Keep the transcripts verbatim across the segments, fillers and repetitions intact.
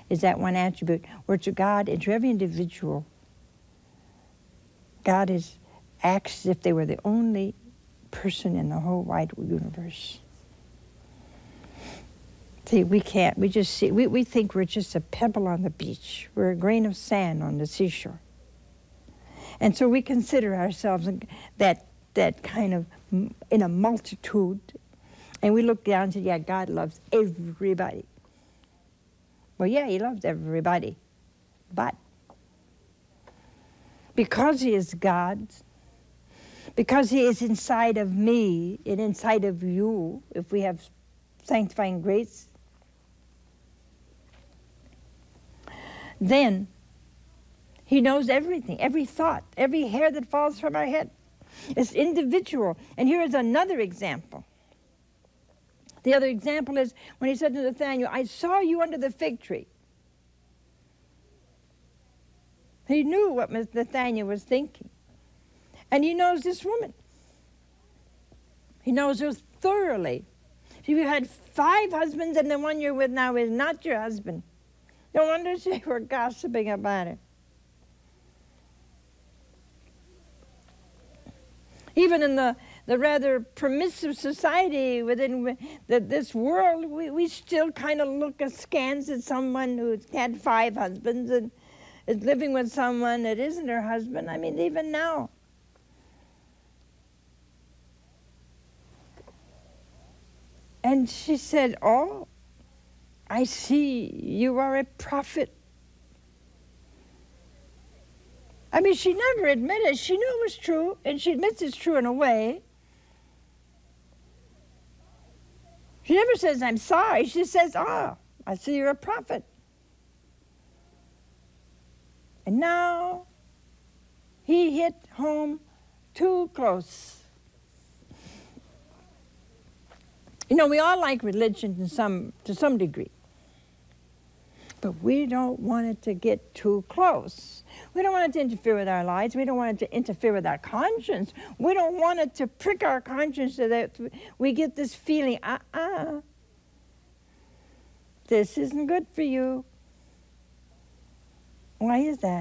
is that one attribute where to God and to every individual, God is, acts as if they were the only person in the whole wide universe. See, we can't. We just see. We, we think we're just a pebble on the beach. We're a grain of sand on the seashore. And so we consider ourselves that that kind of in a multitude, and we look down and say, yeah, God loves everybody. Well, yeah, He loves everybody, but because He is God, because He is inside of me and inside of you, if we have sanctifying grace, then He knows everything, every thought, every hair that falls from our head. It's individual. And here is another example. The other example is when He said to Nathanael, I saw you under the fig tree. He knew what Nathanael was thinking. And He knows this woman. He knows her thoroughly. If you had five husbands and the one you're with now is not your husband, no wonder they were gossiping about it. Even in the, the rather permissive society within the, this world, we, we still kind of look askance at someone who's had five husbands and is living with someone that isn't her husband. I mean, even now. And she said, oh, I see you are a prophet. I mean, she never admitted. She knew it was true, and she admits it's true in a way. She never says, I'm sorry. She says, oh, I see you're a prophet. And now he hit home too close. You know, we all like religion to some, to some degree. But we don't want it to get too close. We don't want it to interfere with our lives. We don't want it to interfere with our conscience. We don't want it to prick our conscience so that we get this feeling, uh-uh, this isn't good for you. Why is that?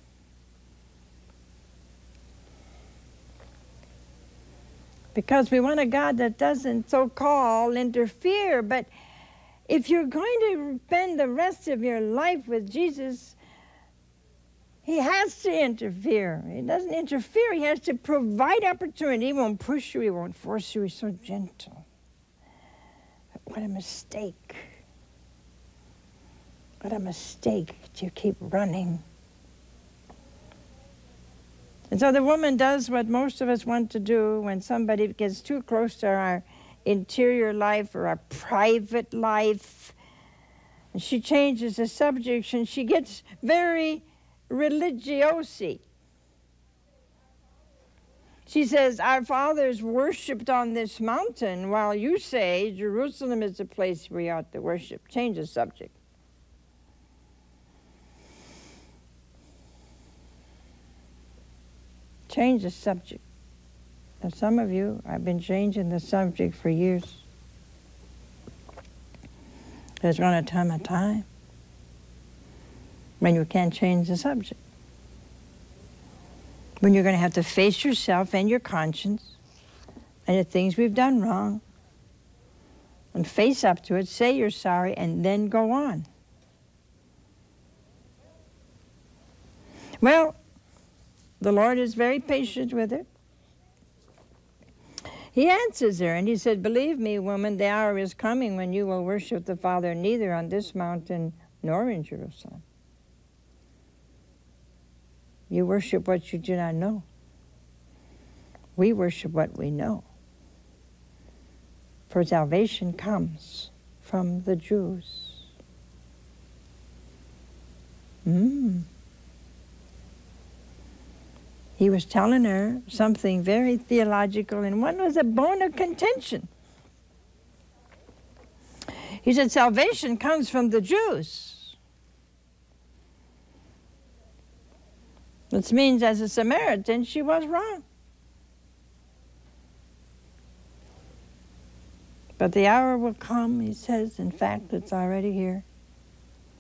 Because we want a God that doesn't so-called interfere, but if you're going to spend the rest of your life with Jesus, He has to interfere. He doesn't interfere. He has to provide opportunity. He won't push you. He won't force you. He's so gentle. But what a mistake. What a mistake to keep running. And so the woman does what most of us want to do when somebody gets too close to our interior life or our private life. And she changes the subject and she gets very religiosi. She says, our fathers worshipped on this mountain, while you say Jerusalem is the place we ought to worship. Change the subject. Change the subject. And some of you, I've been changing the subject for years. There's going to come a time when you can't change the subject. When you're going to have to face yourself and your conscience and the things we've done wrong and face up to it, say you're sorry, and then go on. Well, the Lord is very patient with her. He answers her, and He said, believe me, woman, the hour is coming when you will worship the Father neither on this mountain nor in Jerusalem. You worship what you do not know. We worship what we know. For salvation comes from the Jews. Mm. He was telling her something very theological, and one was a bone of contention. He said, salvation comes from the Jews. Which means as a Samaritan, she was wrong. But the hour will come, he says, in fact, it's already here,